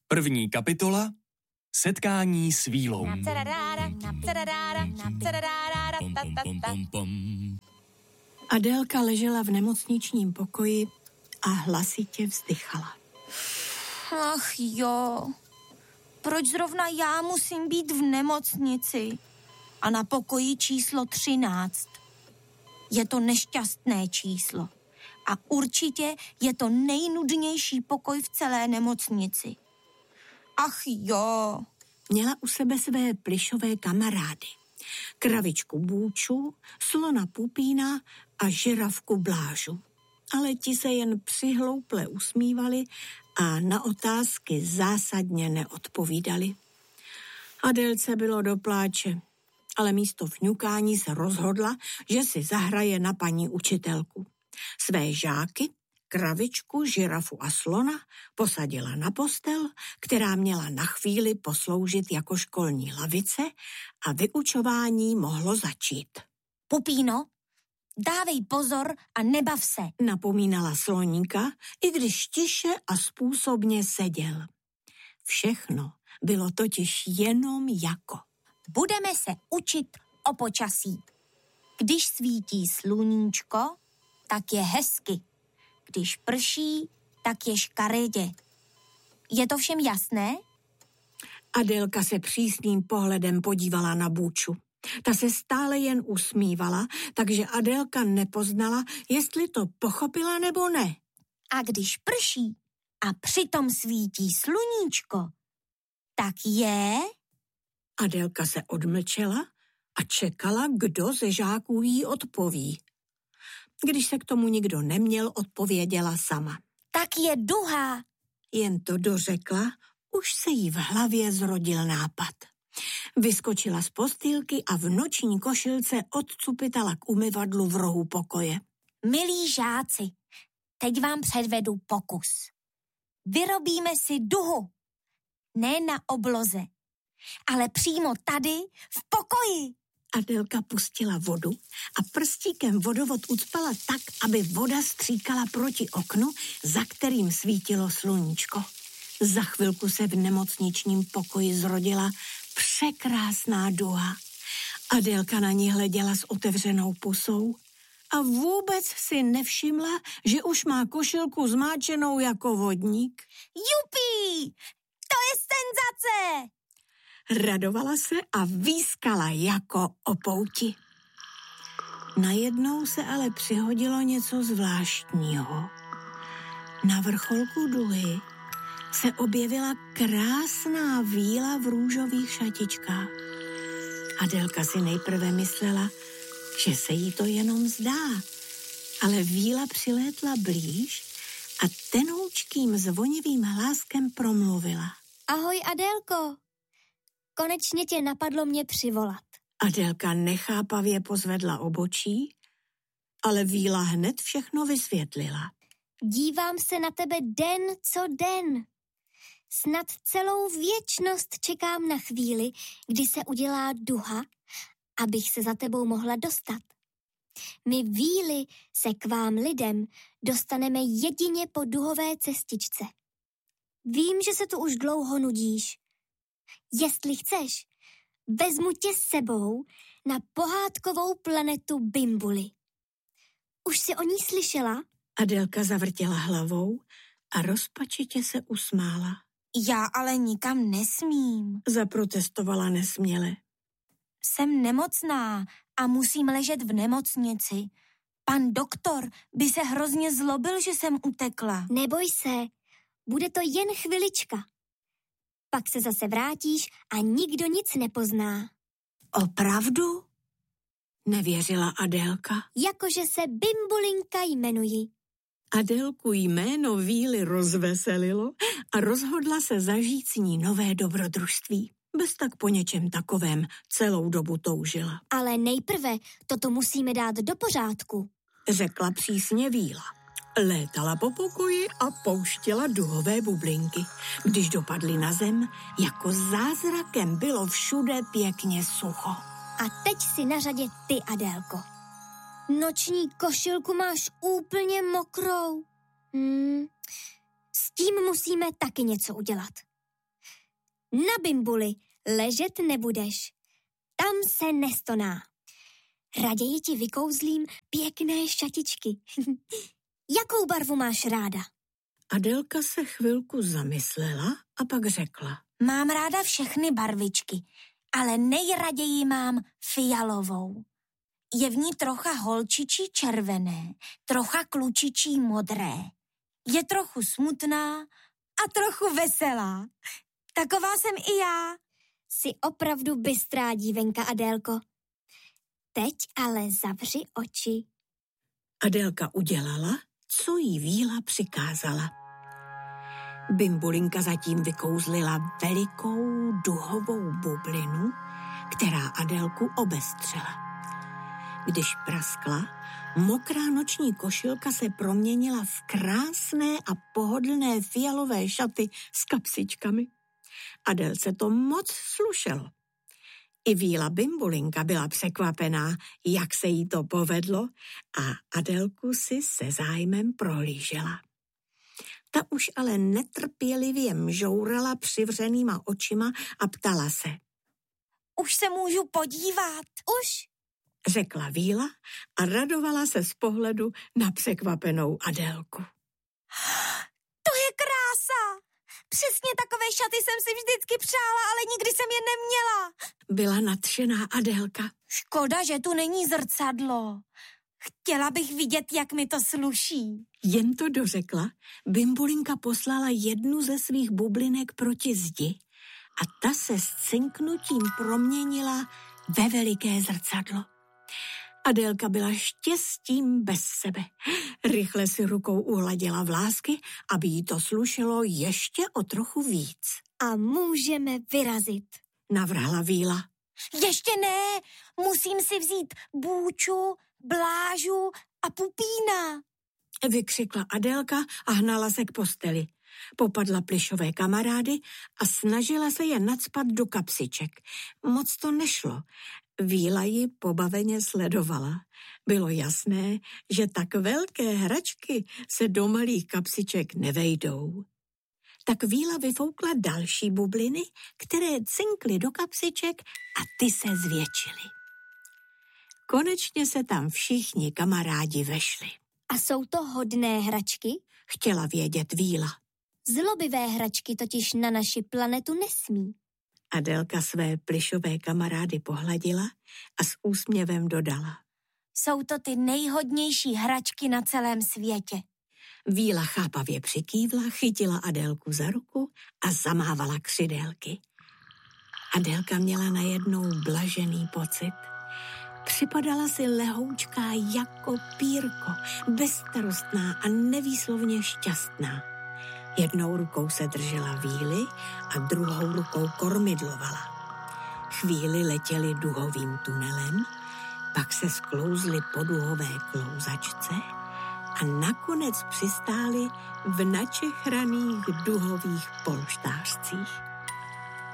První kapitola. Setkání s vílou. Adélka ležela v nemocničním pokoji a hlasitě vzdychala. Ach jo, proč zrovna já musím být v nemocnici a na pokoji číslo 13? Je to nešťastné číslo a určitě je to nejnudnější pokoj v celé nemocnici. Ach jo. Měla u sebe své plyšové kamarády. Kravičku Bůču, slona Pupína a žirafku Blážu. Ale ti se jen přihlouple usmívali a na otázky zásadně neodpovídali. Adélce bylo do pláče, ale místo fňukání se rozhodla, že si zahraje na paní učitelku. Své žáky, kravičku, žirafu a slona posadila na postel, která měla na chvíli posloužit jako školní lavice a vyučování mohlo začít. Pupíno, dávej pozor a nebav se, napomínala sloníka, i když tiše a způsobně seděl. Všechno bylo totiž jenom jako. Budeme se učit o počasí. Když svítí sluníčko, tak je hezky. Když prší, tak je škaredě. Je to všem jasné? Adélka se přísným pohledem podívala na Bůču. Ta se stále jen usmívala, takže Adélka nepoznala, jestli to pochopila nebo ne. A když prší a přitom svítí sluníčko, tak je... Adélka se odmlčela a čekala, kdo ze žáků jí odpoví. Když se k tomu nikdo neměl, odpověděla sama. Tak je duha. Jen to dořekla, už se jí v hlavě zrodil nápad. Vyskočila z postýlky a v noční košilce odcupitala k umyvadlu v rohu pokoje. Milí žáci, teď vám předvedu pokus. Vyrobíme si duhu. Ne na obloze, ale přímo tady v pokoji. Adélka pustila vodu a prstíkem vodovod ucpala tak, aby voda stříkala proti oknu, za kterým svítilo sluníčko. Za chvilku se v nemocničním pokoji zrodila překrásná duha. Adélka na ní hleděla s otevřenou pusou a vůbec si nevšimla, že už má košilku zmáčenou jako vodník. Jupí! To je senzace! Radovala se a výskala jako o pouti. Najednou se ale přihodilo něco zvláštního. Na vrcholku duhy se objevila krásná víla v růžových šatičkách. Adélka si nejprve myslela, že se jí to jenom zdá, ale víla přilétla blíž a tenoučkým zvonivým hláskem promluvila. Ahoj, Adélko. Konečně tě napadlo mě přivolat. Adélka nechápavě pozvedla obočí, ale víla hned všechno vysvětlila. Dívám se na tebe den co den. Snad celou věčnost čekám na chvíli, kdy se udělá duha, abych se za tebou mohla dostat. My víly se k vám lidem dostaneme jedině po duhové cestičce. Vím, že se tu už dlouho nudíš. Jestli chceš, vezmu tě s sebou na pohádkovou planetu Bimbuli. Už jsi o ní slyšela? Adélka zavrtěla hlavou a rozpačitě se usmála. Já ale nikam nesmím. Zaprotestovala nesměle. Jsem nemocná a musím ležet v nemocnici. Pan doktor by se hrozně zlobil, že jsem utekla. Neboj se, bude to jen chvilička. Pak se zase vrátíš a nikdo nic nepozná. Opravdu? Nevěřila Adélka. Jakože se Bimbulinka jmenuji. Adélku jméno víly rozveselilo a rozhodla se zažít s ní nové dobrodružství. Bez tak po něčem takovém celou dobu toužila. Ale nejprve toto musíme dát do pořádku, řekla přísně víla. Létala po pokoji a pouštěla duhové bublinky. Když dopadly na zem, jako zázrakem bylo všude pěkně sucho. A teď si na řadě ty, Adélko. Noční košilku máš úplně mokrou. S tím musíme taky něco udělat. Na bimbuli ležet nebudeš. Tam se nestoná. Raději ti vykouzlím pěkné šatičky. Jakou barvu máš ráda? Adelka se chvilku zamyslela a pak řekla. Mám ráda všechny barvičky, ale nejraději mám fialovou. Je v ní trocha holčičí červené, trocha klučičí modré. Je trochu smutná a trochu veselá. Taková jsem i já. Jsi opravdu bystrá dívenka, Adélko. Teď ale zavři oči. Adelka udělala, co jí Víla přikázala. Bimbulinka zatím vykouzlila velikou duhovou bublinu, která Adelku obestřela. Když praskla, mokrá noční košilka se proměnila v krásné a pohodlné fialové šaty s kapsičkami. Adelce to moc slušelo. I Víla Bimbulinka byla překvapená, jak se jí to povedlo, a Adelku si se zájmem prohlížela. Ta už ale netrpělivě mžourala přivřenýma očima a ptala se. Už se můžu podívat? Už, řekla Víla a radovala se z pohledu na překvapenou Adelku. To je krása! Přesně takové šaty jsem si vždycky přála, ale nikdy jsem je neměla. Byla nadšená Adelka. Škoda, že tu není zrcadlo. Chtěla bych vidět, jak mi to sluší. Jen to dořekla, Bimbulinka poslala jednu ze svých bublinek proti zdi a ta se s cinknutím proměnila ve veliké zrcadlo. Adelka byla štěstím bez sebe. Rychle si rukou uhladila vlásky, aby jí to slušelo ještě o trochu víc. a můžeme vyrazit. Navrhla Víla. Ještě ne, musím si vzít Bůču, Blážu a Pupína. Vykřikla Adelka a hnala se k posteli. Popadla plyšové kamarády a snažila se je nacpat do kapsiček. Moc to nešlo. Víla ji pobaveně sledovala. Bylo jasné, že tak velké hračky se do malých kapsiček nevejdou. Tak Víla vyfoukla další bubliny, které cinkly do kapsiček a ty se zvětšily. Konečně se tam všichni kamarádi vešli. A jsou to hodné hračky? Chtěla vědět Víla. Zlobivé hračky totiž na naši planetu nesmí. Adelka své plyšové kamarády pohladila a s úsměvem dodala. Jsou to ty nejhodnější hračky na celém světě. Víla chápavě přikývla, chytila Adelku za ruku a zamávala křidélky. Adelka měla najednou blažený pocit. Připadala si lehoučká jako pírko, bezstarostná a nevýslovně šťastná. Jednou rukou se držela Víly a druhou rukou kormidlovala. Chvíli letěli duhovým tunelem, pak se sklouzli po duhové klouzačce a nakonec přistáli v načechraných duhových polštářcích.